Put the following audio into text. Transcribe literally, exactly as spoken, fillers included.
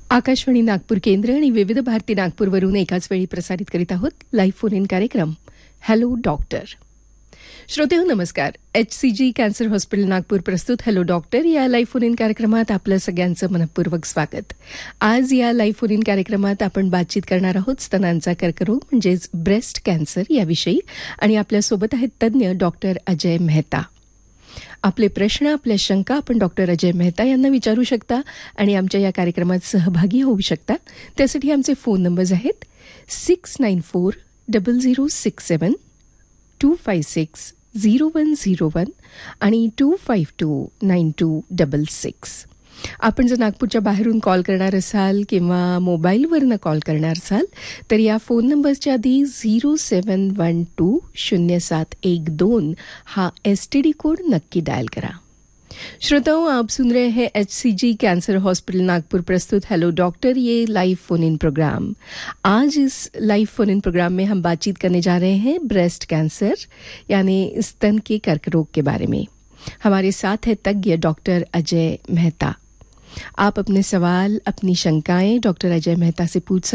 आकाशवाणी नागपूर केंद्र आणि विविध भारती नागपूरवरून एकाच वेळी प्रसारित करीत आहोत लाईव्ह फोन इन कार्यक्रम हॅलो डॉक्टर. श्रोतेहो नमस्कार. एच सी जी कॅन्सर हॉस्पिटल नागपूर प्रस्तुत हॅलो डॉक्टर या लाईव्ह फोन इन कार्यक्रमात आपलं सगळ्यांचं मनपूर्वक स्वागत. आज या लाईव्ह फोन इन कार्यक्रमात आपण बातचीत करणार आहोत स्तनांचा कर्करोग म्हणजेच ब्रेस्ट कॅन्सर याविषयी आणि आपल्यासोबत आहेत तज्ज्ञ डॉक्टर अजय मेहता. आपले प्रश्न आपल्या शंका आपण डॉक्टर अजय मेहता यांना विचारू शकता आणि आमच्या या कार्यक्रमात सहभागी होऊ शकता. त्यासाठी आमचे फोन नंबर्स आहेत six nine four double zero six seven to five six zero one zero one आणि to five to nine to double six. आपण जर नागपूरच्या बाहेरून कॉल करणार असाल किंवा मोबाईलवरनं कॉल करणार असाल तर या फोन नंबर्सच्या आधी झिरो सेवन वन टू शून्य सात एक दोन हा एस टी डी कोड नक्की डायल करा. श्रोताओं, आप सुन रहे हैं एच सी जी कैंसर हॉस्पिटल नागपुर प्रस्तुत हेलो डॉक्टर ये लाइव फोन इन प्रोग्राम. आज इस लाइव फोन इन प्रोग्राम में हम बातचीत करने जा रहे हैं ब्रेस्ट कैंसर यानी स्तन के कर्करोग के बारे में. हमारे साथ है तज्ञ डॉक्टर अजय मेहता. आप अपने सवाल अपनी शंकाएं डॉक्टर अजय मेहता से पूछ सकते